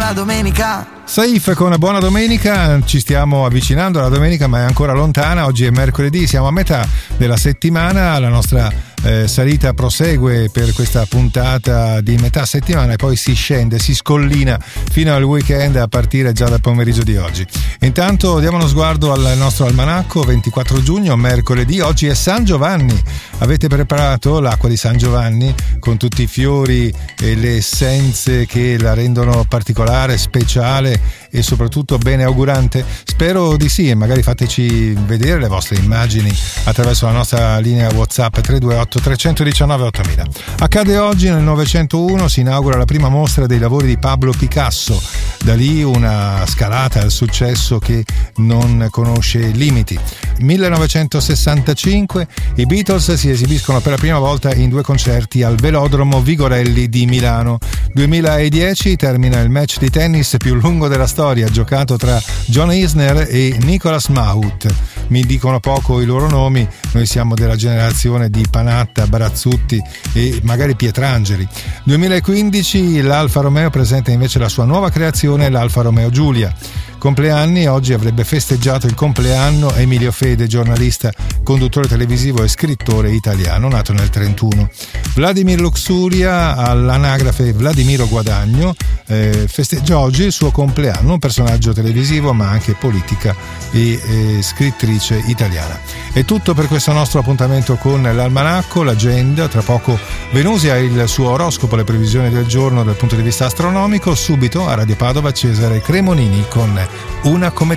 la domenica. Saif con Buona Domenica, ci stiamo avvicinando alla domenica ma è ancora lontana, oggi è mercoledì, siamo a metà della settimana, la nostra salita prosegue per questa puntata di metà settimana e poi si scende, si scollina fino al weekend a partire già dal pomeriggio di oggi. Intanto diamo uno sguardo al nostro almanacco, 24 giugno, mercoledì, oggi è San Giovanni. Avete preparato l'acqua di San Giovanni con tutti i fiori e le essenze che la rendono particolare, speciale e soprattutto bene augurante? Spero di sì, e magari fateci vedere le vostre immagini attraverso la nostra linea WhatsApp 328 319 8000. Accade oggi nel 901, si inaugura la prima mostra dei lavori di Pablo Picasso, da lì una scalata al successo che non conosce limiti. 1965 i Beatles si esibiscono per la prima volta in 2 concerti al Velodromo Vigorelli di Milano. 2010 termina il match di tennis più lungo della storia, giocato tra John Isner e Nicolas Mahut. Mi dicono poco i loro nomi, noi siamo della generazione di Panatta, Barazzutti e magari Pietrangeli. 2015 l'Alfa Romeo presenta invece la sua nuova creazione, l'Alfa Romeo Giulia. Compleanni, oggi avrebbe festeggiato il compleanno Emilio Fede, giornalista, conduttore televisivo e scrittore italiano, nato nel 31. Vladimir Luxuria, all'anagrafe Vladimiro Guadagno, festeggia oggi il suo compleanno, un personaggio televisivo ma anche politica e scrittrice italiana. È tutto per questo nostro appuntamento con l'almanacco, l'agenda, tra poco Venusia e il suo oroscopo, le previsioni del giorno dal punto di vista astronomico, subito a Radio Padova Cesare Cremonini con Una come